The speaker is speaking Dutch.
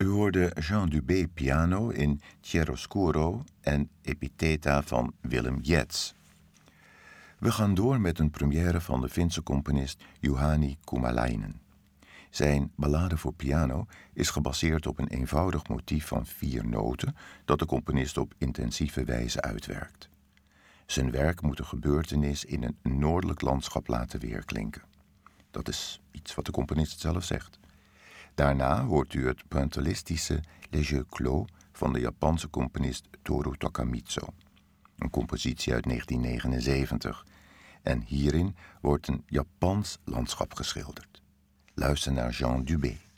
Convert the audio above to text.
U hoorde Jean Dubé piano in Chiaroscuro en Epitheta van Willem Jätz. We gaan door met een première van de Finse componist Juhani Kumalainen. Zijn ballade voor piano is gebaseerd op een eenvoudig motief van 4 noten dat de componist op intensieve wijze uitwerkt. Zijn werk moet een gebeurtenis in een noordelijk landschap laten weerklinken. Dat is iets wat de componist zelf zegt. Daarna hoort u het pointillistische Les Jeux Clos van de Japanse componist Toru Takemitsu, een compositie uit 1979. En hierin wordt een Japans landschap geschilderd. Luister naar Jean Dubé.